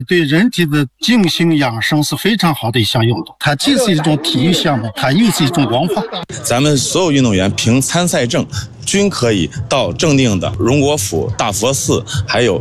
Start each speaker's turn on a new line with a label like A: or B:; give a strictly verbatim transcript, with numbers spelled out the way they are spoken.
A: 对人体的静心养生是非常好的一项运动，它既是一种体育项目，它又是一种文化。
B: 咱们所有运动员凭参赛证均可以到正定的荣国府、大佛寺，还有